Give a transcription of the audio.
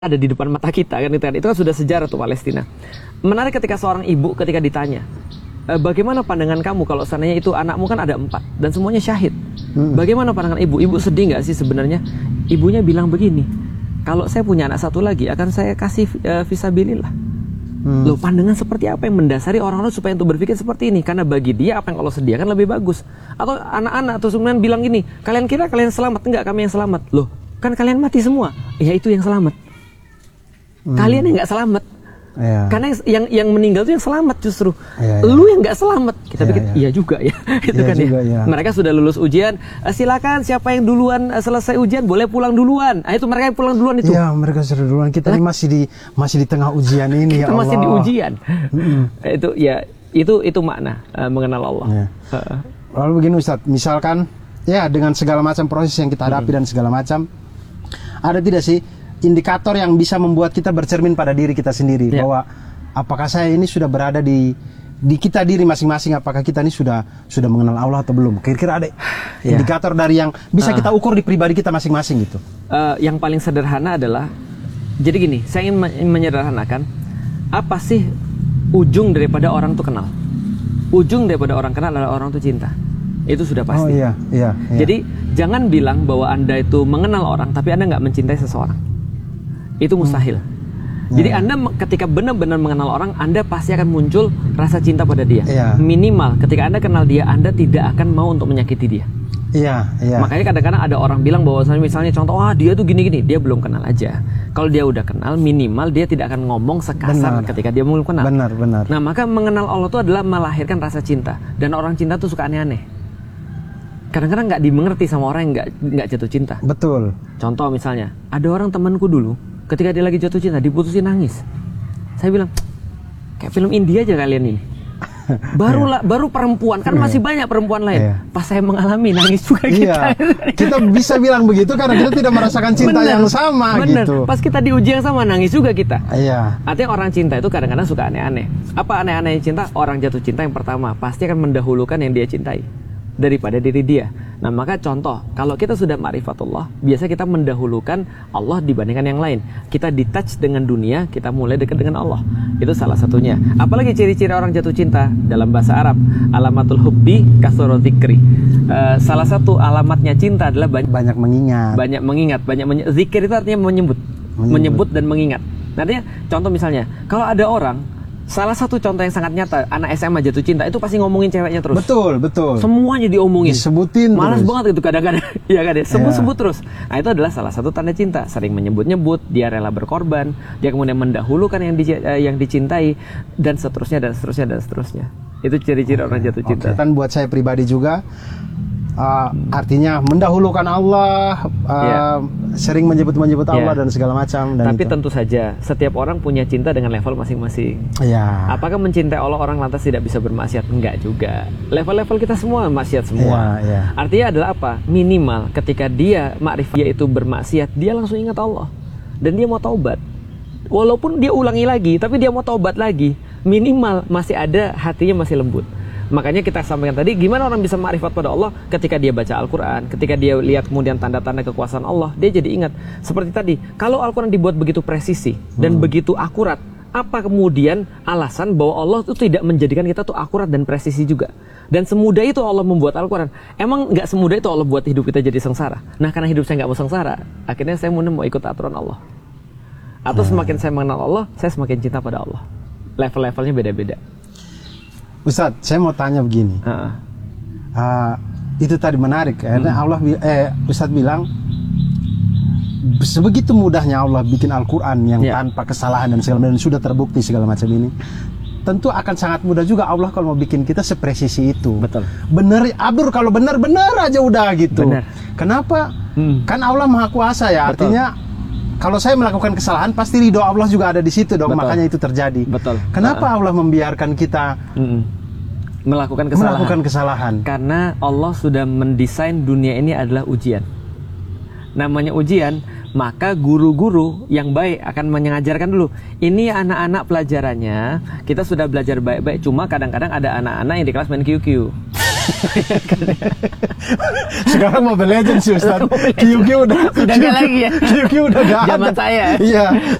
ada di depan mata kita kan, itu kan sudah sejarah tuh Palestina. Menarik ketika seorang ibu ketika ditanya, bagaimana pandangan kamu kalau seandainya itu anakmu kan ada 4 dan semuanya syahid. Bagaimana pandangan ibu? Ibu sedih nggak sih sebenarnya? Ibunya bilang begini, kalau saya punya anak 1 lagi akan saya kasih fisabilillah. Loh, pandangan seperti apa yang mendasari orang-orang supaya untuk berpikir seperti ini? Karena bagi dia apa yang Allah sediakan lebih bagus. Atau anak-anak atau kemudian bilang gini, kalian kira kalian selamat? Enggak, kami yang selamat. Loh, kan kalian mati semua. Ya itu yang selamat. Kalian yang nggak selamat. Karena yang meninggal itu yang selamat justru. Lu yang nggak selamat. Kita pikir iya juga ya. Itu kan juga, ya. Mereka sudah lulus ujian. Silakan siapa yang duluan selesai ujian boleh pulang duluan. Itu mereka yang pulang duluan itu. Iya, mereka sudah duluan. Kita ini masih di tengah ujian ini. Kita masih di ujian. Itu ya itu makna mengenal Allah. Lalu begini Ustadz, misalkan ya dengan segala macam proses yang kita hadapi dan segala macam, ada tidak sih indikator yang bisa membuat kita bercermin pada diri kita sendiri bahwa apakah saya ini sudah berada di kita diri masing-masing, apakah kita ini sudah mengenal Allah atau belum? Kira-kira ada indikator dari yang bisa kita ukur di pribadi kita masing-masing gitu. Yang paling sederhana adalah, jadi gini, saya ingin menyederhanakan, apa sih ujung daripada orang tuh kenal? Ujung daripada orang kenal adalah orang tuh cinta. Itu sudah pasti. Jadi jangan bilang bahwa Anda itu mengenal orang tapi Anda nggak mencintai seseorang. Itu mustahil. Jadi Anda ketika benar-benar mengenal orang, Anda pasti akan muncul rasa cinta pada dia. Minimal ketika Anda kenal dia, Anda tidak akan mau untuk menyakiti dia. Makanya kadang-kadang ada orang bilang bahwa misalnya contoh, dia tuh gini-gini, dia belum kenal aja. Kalau dia udah kenal, minimal dia tidak akan ngomong sekasar ketika dia belum kenal. Benar. Nah, maka mengenal Allah itu adalah melahirkan rasa cinta. Dan orang cinta tuh suka aneh-aneh. Kadang-kadang nggak dimengerti sama orang yang nggak jatuh cinta. Betul. Contoh misalnya, ada orang temanku dulu, ketika dia lagi jatuh cinta, diputusin nangis. Saya bilang, kayak film India aja kalian ini. Baru perempuan, kan masih banyak perempuan lain. Pas saya mengalami, nangis juga kita. Kita bisa bilang begitu karena kita tidak merasakan cinta yang sama gitu. Pas kita diuji yang sama, nangis juga kita. Artinya orang cinta itu kadang-kadang suka aneh-aneh. Apa aneh-aneh cinta? Orang jatuh cinta yang pertama pasti akan mendahulukan yang dia cintai daripada diri dia. Nah, maka contoh, kalau kita sudah ma'rifatullah, biasa kita mendahulukan Allah dibandingkan yang lain. Kita detach dengan dunia, kita mulai dekat dengan Allah. Itu salah satunya. Apalagi ciri-ciri orang jatuh cinta dalam bahasa Arab, alamatul hubbi kasoro dzikri. Salah satu alamatnya cinta adalah banyak mengingat. Zikir itu artinya menyebut dan mengingat. Artinya contoh misalnya, kalau ada orang, salah satu contoh yang sangat nyata, anak SMA jatuh cinta itu pasti ngomongin ceweknya terus. Betul. Semuanya diomongin. Disebutin. Malas banget itu kadang-kadang. Ya kan ya, sebut terus. Nah, itu adalah salah satu tanda cinta. Sering menyebut-nyebut, dia rela berkorban, dia kemudian mendahulukan yang dicintai, dan seterusnya. Itu ciri-ciri orang jatuh cinta. Dan buat saya pribadi juga, artinya mendahulukan Allah, sering menyebut Allah dan segala macam. Tapi tentu saja setiap orang punya cinta dengan level masing-masing. Apakah mencintai Allah orang lantas tidak bisa bermaksiat? Enggak juga. Level-level kita semua maksiat semua. Artinya adalah apa? Minimal ketika dia makrifat itu bermaksiat, dia langsung ingat Allah dan dia mau taubat. Walaupun dia ulangi lagi, tapi dia mau taubat lagi. Minimal masih ada hatinya masih lembut. Makanya kita sampaikan tadi, gimana orang bisa ma'rifat pada Allah ketika dia baca Al-Quran, ketika dia lihat kemudian tanda-tanda kekuasaan Allah, dia jadi ingat. Seperti tadi, kalau Al-Quran dibuat begitu presisi dan begitu akurat, apa kemudian alasan bahwa Allah itu tidak menjadikan kita tuh akurat dan presisi juga? Dan semudah itu Allah membuat Al-Quran. Emang nggak semudah itu Allah buat hidup kita jadi sengsara? Nah, karena hidup saya nggak mau sengsara, akhirnya saya mau ikut aturan Allah. Atau semakin saya mengenal Allah, saya semakin cinta pada Allah. Level-levelnya beda-beda. Ustadz, saya mau tanya begini. Itu tadi menarik. Ustadz bilang, sebegitu mudahnya Allah bikin Al-Quran yang tanpa kesalahan dan segala macam, sudah terbukti segala macam ini. Tentu akan sangat mudah juga Allah kalau mau bikin kita sepresisi itu. Betul. Bener, Abdur, kalau benar aja udah gitu. Bener. Kenapa? Kan Allah Maha Kuasa ya. Betul. Artinya kalau saya melakukan kesalahan, pasti ridho Allah juga ada di situ dong. Makanya itu terjadi. Kenapa Allah membiarkan kita melakukan kesalahan? Karena Allah sudah mendesain dunia ini adalah ujian. Namanya ujian, maka guru-guru yang baik akan mengajarkan dulu. Ini anak-anak pelajarannya, kita sudah belajar baik-baik. Cuma kadang-kadang ada anak-anak yang di kelas main QQ. Sekarang Mobile Legends sih Ustaz. QQ udah gak lagi ya. QQ udah gak ada. Zaman saya. Iya.